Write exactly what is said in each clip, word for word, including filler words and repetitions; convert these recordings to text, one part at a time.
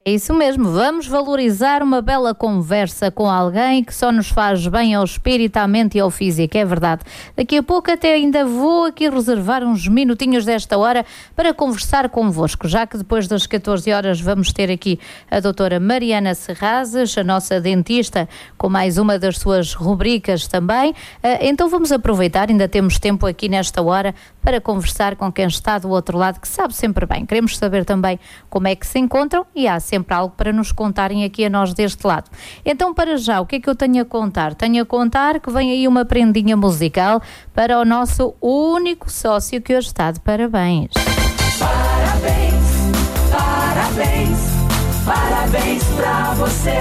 É isso mesmo, vamos valorizar uma bela conversa com alguém que só nos faz bem ao espírito, à mente e ao físico, é verdade. Daqui a pouco até ainda vou aqui reservar uns minutinhos desta hora para conversar convosco, já que depois das catorze horas vamos ter aqui a doutora Mariana Serrazes, a nossa dentista, com mais uma das suas rubricas também. Então vamos aproveitar, ainda temos tempo aqui nesta hora para conversar com quem está do outro lado, que sabe sempre bem. Queremos saber também como é que se encontram e há sempre algo para nos contarem aqui a nós deste lado. Então, para já, o que é que eu tenho a contar? Tenho a contar que vem aí uma prendinha musical para o nosso único sócio que hoje está de parabéns. Parabéns, parabéns, parabéns para você.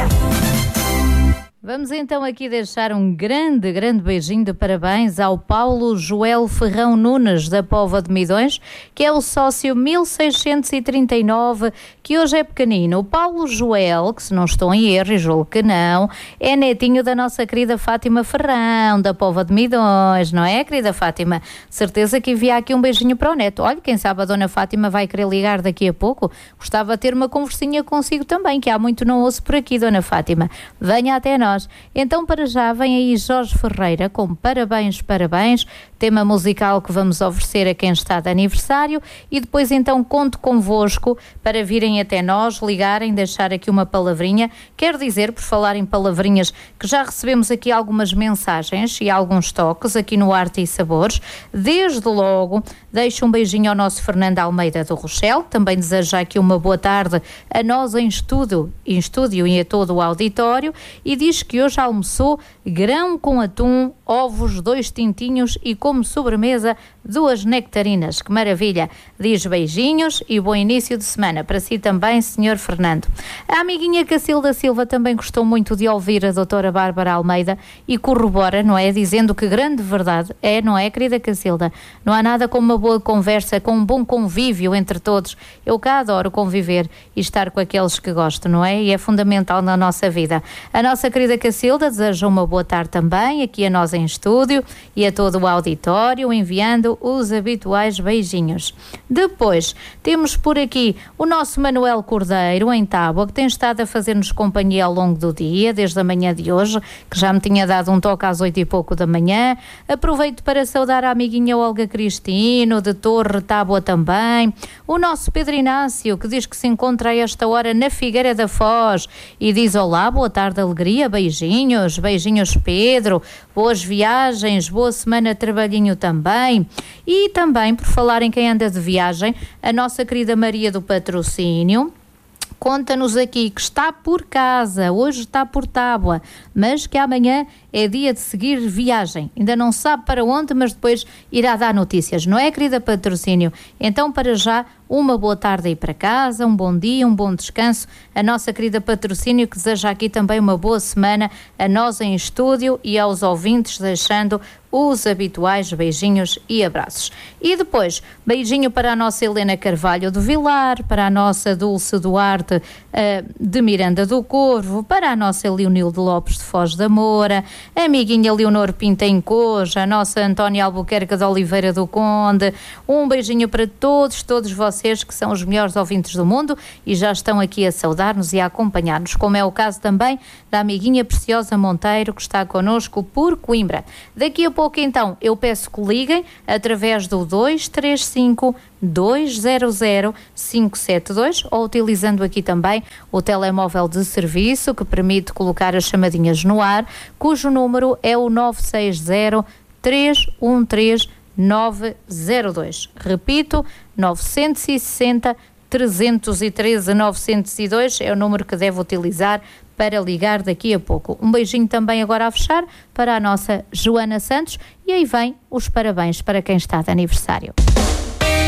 Vamos então aqui deixar um grande, grande beijinho de parabéns ao Paulo Joel Ferrão Nunes, da Póvoa de Midões, que é o sócio mil seiscentos e trinta e nove, que hoje é pequenino. O Paulo Joel, que se não estou em erro, e julgo que não, é netinho da nossa querida Fátima Ferrão, da Póvoa de Midões, não é, querida Fátima? Certeza que envia aqui um beijinho para o neto. Olha, quem sabe a dona Fátima vai querer ligar daqui a pouco. Gostava de ter uma conversinha consigo também, que há muito não ouço por aqui, dona Fátima. Venha até nós. Então, para já, vem aí Jorge Ferreira com Parabéns, Parabéns, tema musical que vamos oferecer a quem está de aniversário, e depois então conto convosco para virem até nós, ligarem, deixar aqui uma palavrinha. Quero dizer, por falar em palavrinhas, que já recebemos aqui algumas mensagens e alguns toques aqui no Arte e Sabores. Desde logo, deixo um beijinho ao nosso Fernando Almeida do Rochelle, também desejo aqui uma boa tarde a nós em estúdio, em estúdio e a todo o auditório, e diz que hoje almoçou grão com atum, ovos, dois tintinhos e como sobremesa duas nectarinas. Que maravilha! Diz beijinhos e bom início de semana para si também, senhor Fernando. A amiguinha Cacilda Silva também gostou muito de ouvir a doutora Bárbara Almeida e corrobora, não é? Dizendo que grande verdade é, não é, querida Cacilda? Não há nada como uma boa conversa, com um bom convívio entre todos. Eu cá adoro conviver e estar com aqueles que gosto, não é? E é fundamental na nossa vida. A nossa querida Cacilda deseja uma boa tarde também aqui a nós em estúdio e a todo o auditório, enviando os habituais beijinhos. Depois temos por aqui o nosso Manuel Cordeiro em Tábua, que tem estado a fazer-nos companhia ao longo do dia, desde a manhã de hoje, que já me tinha dado um toque às oito e pouco da manhã. Aproveito para saudar a amiguinha Olga Cristino, de Torre Tábua também. O nosso Pedro Inácio, que diz que se encontra a esta hora na Figueira da Foz e diz olá, boa tarde, alegria, beijinhos, beijinhos Pedro, boas viagens, boa semana de trabalhinho também. E também, por falar em quem anda de viagem, a nossa querida Maria do Patrocínio conta-nos aqui que está por casa, hoje está por Tábua, mas que amanhã é dia de seguir viagem. Ainda não sabe para onde, mas depois irá dar notícias, não é, querida Patrocínio? Então, para já, uma boa tarde aí para casa, um bom dia, um bom descanso. A nossa querida Patrocínio que deseja aqui também uma boa semana a nós em estúdio e aos ouvintes, deixando os habituais beijinhos e abraços. E depois, beijinho para a nossa Helena Carvalho do Vilar, para a nossa Dulce Duarte uh, de Miranda do Corvo, para a nossa Leonilde Lopes de Foz da Moura, a amiguinha Leonor Pinta em Coja, a nossa Antónia Albuquerque de Oliveira do Conde. Um beijinho para todos, todos vocês que são os melhores ouvintes do mundo e já estão aqui a saudar-nos e a acompanhar-nos, como é o caso também da amiguinha Preciosa Monteiro, que está connosco por Coimbra. Daqui a pouco então eu peço que liguem através do dois três cinco, dois zero zero, cinco sete dois ou utilizando aqui também o telemóvel de serviço que permite colocar as chamadinhas no ar, cujo número é o nove seis zero, três um três, nove zero dois. Repito, nove seis zero, três um três, nove zero dois é o número que deve utilizar para ligar daqui a pouco. Um beijinho também agora a fechar para a nossa Joana Santos e aí vem os parabéns para quem está de aniversário.